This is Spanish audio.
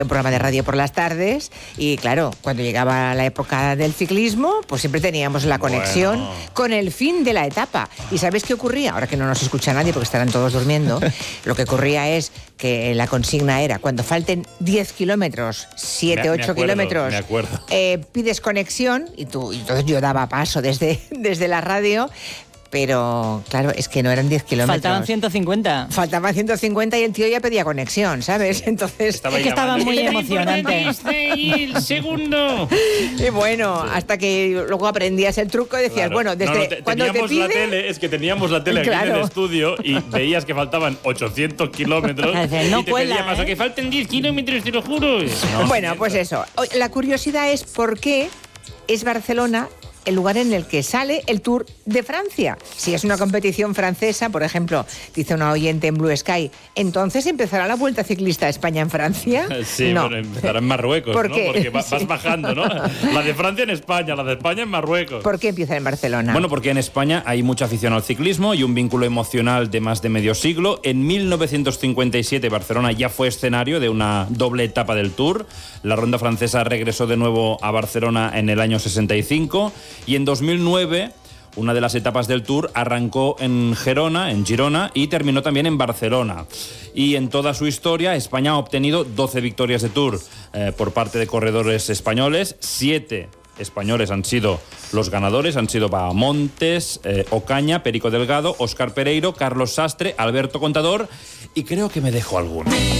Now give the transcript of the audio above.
un programa de radio por las tardes y claro, cuando llegaba la época del ciclismo, pues siempre teníamos la conexión con el fin de la etapa. ¿Y sabes qué ocurría? Ahora que no nos escucha nadie porque estarán todos durmiendo, lo que ocurría es que la consigna era cuando falten 10 kilómetros, 7, 8 kilómetros, pides conexión y entonces yo daba paso desde la radio. Pero, claro, es que no eran 10 kilómetros. Faltaban 150. Faltaban 150 y el tío ya pedía conexión, ¿sabes? Entonces... Es que estaba muy emocionante. El segundo. Y bueno, hasta que luego aprendías el truco y decías, bueno, desde cuando te pide... la tele, es que teníamos la tele aquí en el estudio y veías que faltaban 800 kilómetros no y te cuela, pedía paso, que falten 10 kilómetros, te lo juro. No, bueno, pues eso. La curiosidad es por qué es Barcelona el lugar en el que sale el Tour de Francia. Si es una competición francesa, por ejemplo, dice una oyente en Blue Sky, ¿entonces empezará la Vuelta Ciclista a España en Francia? Sí, no. Bueno, empezará en Marruecos, ¿Por ¿no? qué? Porque vas bajando, ¿no? La de Francia en España, la de España en Marruecos. ¿Por qué empieza en Barcelona? Bueno, porque en España hay mucha afición al ciclismo y un vínculo emocional de más de medio siglo. En 1957 Barcelona ya fue escenario de una doble etapa del Tour. La ronda francesa regresó de nuevo a Barcelona en el año 65 y en 2009 una de las etapas del Tour arrancó en Girona y terminó también en Barcelona. Y en toda su historia España ha obtenido 12 victorias de Tour por parte de corredores españoles. 7 españoles han sido los ganadores, han sido Montes, Ocaña, Perico Delgado, Óscar Pereiro, Carlos Sastre, Alberto Contador y creo que me dejo alguno.